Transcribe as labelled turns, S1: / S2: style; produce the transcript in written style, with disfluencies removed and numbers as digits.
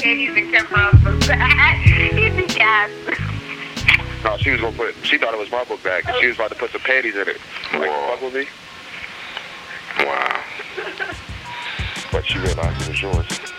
S1: panties and kept her own book bag. He's a cat.
S2: No, she thought it was my book bag. She was about to put some panties in it. Like, fuck with me?
S3: Wow.
S2: But she realized it was yours.